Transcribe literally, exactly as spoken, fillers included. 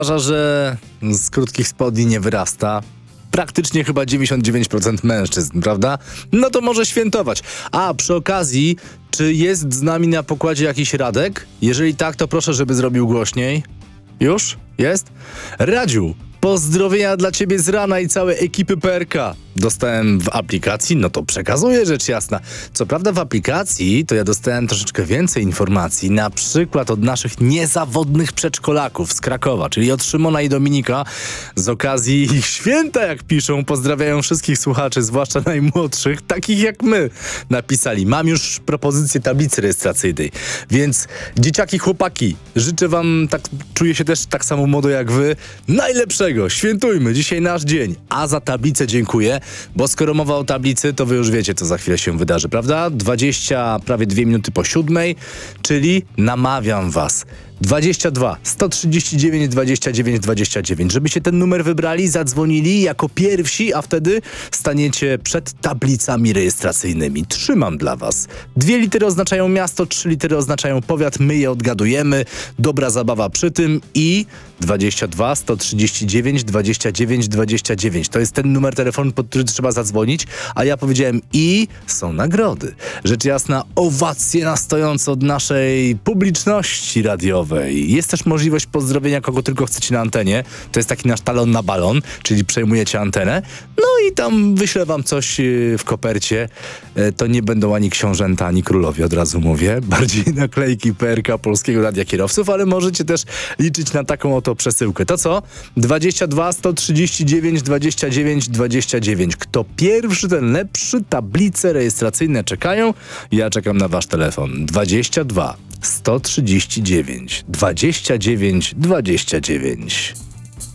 uważa, że z krótkich spodni nie wyrasta. Praktycznie chyba dziewięćdziesiąt dziewięć procent mężczyzn, prawda? No to może świętować. A przy okazji, czy jest z nami na pokładzie jakiś Radek? Jeżeli tak, to proszę, żeby zrobił głośniej. Już? Jest? Radziu, pozdrowienia dla ciebie z rana i całej ekipy P R K. Dostałem w aplikacji, no to przekazuję, rzecz jasna. Co prawda w aplikacji to ja dostałem troszeczkę więcej informacji, na przykład od naszych niezawodnych przedszkolaków z Krakowa, czyli od Szymona i Dominika. Z okazji ich święta, jak piszą, pozdrawiają wszystkich słuchaczy, zwłaszcza najmłodszych, takich jak my. Napisali, mam już propozycję tablicy rejestracyjnej, więc dzieciaki, chłopaki, życzę wam, tak czuję się też tak samo młodo jak wy, najlepszego, świętujmy, dzisiaj nasz dzień, a za tablicę dziękuję. Bo skoro mowa o tablicy, to wy już wiecie, co za chwilę się wydarzy, prawda? dwadzieścia, prawie dwie minuty po siódmej, czyli namawiam was. dwadzieścia dwa, sto trzydzieści dziewięć, dwadzieścia dziewięć, dwadzieścia dziewięć. Żebyście ten numer wybrali, zadzwonili jako pierwsi, a wtedy staniecie przed tablicami rejestracyjnymi. Trzymam dla was. Dwie litery oznaczają miasto, trzy litery oznaczają powiat, my je odgadujemy. Dobra zabawa przy tym i dwadzieścia dwa, sto trzydzieści dziewięć, dwadzieścia dziewięć, dwadzieścia dziewięć. To jest ten numer telefonu, pod który trzeba zadzwonić, a ja powiedziałem i są nagrody. Rzecz jasna, owacje na stojąco od naszej publiczności radiowej. Jest też możliwość pozdrowienia kogo tylko chcecie na antenie. To jest taki nasz talon na balon, czyli przejmujecie antenę. No i tam wyślę wam coś w kopercie. To nie będą ani książęta, ani królowie, od razu mówię. Bardziej naklejki P R K, Polskiego Radia Kierowców, ale możecie też liczyć na taką oto przesyłkę. To co? dwadzieścia dwa, sto trzydzieści dziewięć, dwadzieścia dziewięć, dwadzieścia dziewięć. Kto pierwszy, ten lepszy. Tablice rejestracyjne czekają. Ja czekam na wasz telefon. dwadzieścia dwa, sto trzydzieści dziewięć, dwadzieścia dziewięć, dwadzieścia dziewięć.